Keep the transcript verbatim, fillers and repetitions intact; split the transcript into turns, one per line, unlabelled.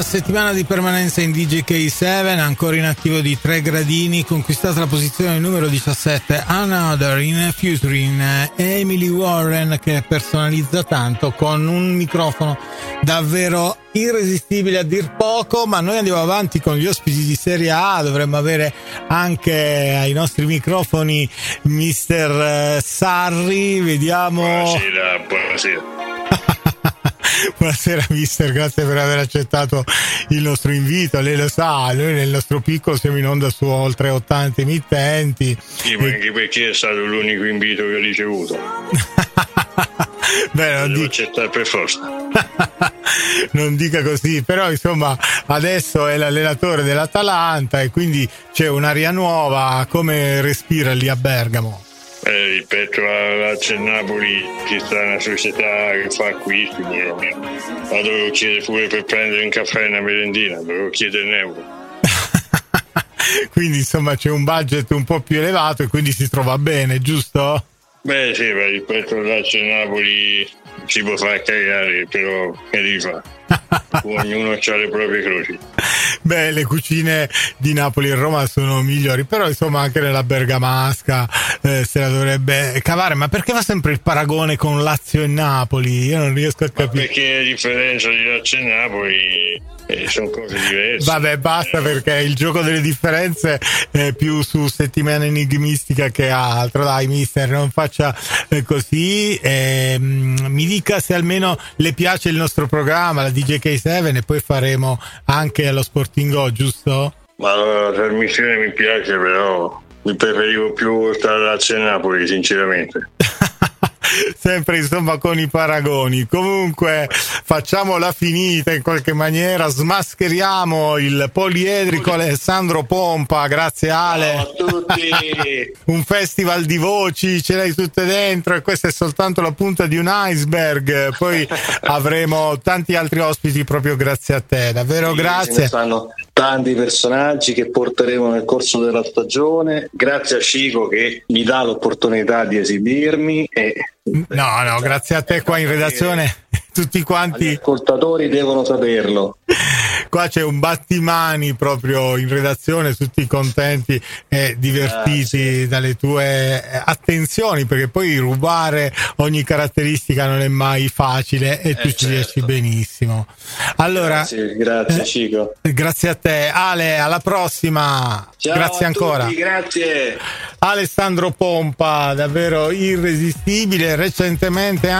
Settimana di permanenza in D J K sette, ancora in attivo di tre gradini, conquistata la posizione numero diciassette Another in featuring Emily Warren, che personalizza tanto con un microfono davvero irresistibile a dir poco. Ma noi andiamo avanti con gli ospiti di serie A, dovremmo avere anche ai nostri microfoni mister Sarri, vediamo.
Buonasera, buonasera.
Buonasera mister, grazie per aver accettato il nostro invito. Lei lo sa, noi nel nostro piccolo siamo in onda su oltre ottanta emittenti.
Sì, ma anche perché è stato l'unico invito che ho ricevuto.
Beh, non
devo
dica...
accettare per forza.
Non dica così, però insomma adesso è l'allenatore dell'Atalanta e quindi c'è un'aria nuova. Come respira lì a Bergamo?
Eh, rispetto alla Napoli ci sta una società che fa acquisti, però la dovevo chiedere pure per prendere un caffè e una merendina, dovevo chiedere un euro.
Quindi insomma c'è un budget un po' più elevato e quindi si trova bene, giusto?
Beh sì, beh, rispetto alla Napoli si può far cagare, però che rifà? Ognuno ha le proprie croci.
Beh, le cucine di Napoli e Roma sono migliori, però insomma anche nella bergamasca eh, se la dovrebbe cavare. Ma perché fa sempre il paragone con Lazio e Napoli? Io non riesco a capire.
Ma perché a differenza di Lazio e Napoli eh, sono cose diverse.
Vabbè, basta, perché il gioco delle differenze è più su settimana enigmistica che altro. Dai mister, non faccia eh, così, eh, mi dica se almeno le piace il nostro programma, la D J K sette, e poi faremo anche allo Sporting Go, giusto?
Ma la trasmissione mi piace, però mi preferivo più tra Lazio e Napoli, sinceramente.
Sempre insomma con i paragoni. Comunque facciamola finita in qualche maniera, smascheriamo il poliedrico Alessandro Pompa. Grazie Ale.
Ciao a tutti.
Un festival di voci, ce l'hai tutte dentro e questa è soltanto la punta di un iceberg. Poi avremo tanti altri ospiti proprio grazie a te, davvero
sì,
grazie.
Ce ne stanno tanti personaggi che porteremo nel corso della stagione, grazie a Cico che mi dà l'opportunità di esibirmi e
no no grazie a te qua in redazione, tutti quanti
gli ascoltatori devono saperlo.
Qua c'è un battimani proprio in redazione, tutti contenti e divertiti Grazie. dalle tue attenzioni, perché poi rubare ogni caratteristica non è mai facile e eh tu certo. ci riesci benissimo. Allora,
grazie, grazie
eh,
Cico.
Grazie a te Ale, alla prossima.
Ciao
grazie
a
ancora.
Tutti, grazie.
Alessandro Pompa, davvero irresistibile, recentemente